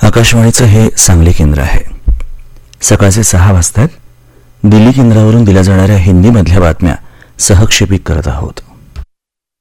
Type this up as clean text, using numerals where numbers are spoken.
आकाशवाणीचं हे सांगली केंद्र आहे. सकाळचे 6 वाजतात. दिल्ली केंद्रावरून दिल्या जाणाऱ्या हिंदीमधल्या बातम्या सहक्षेपित करत आहोत.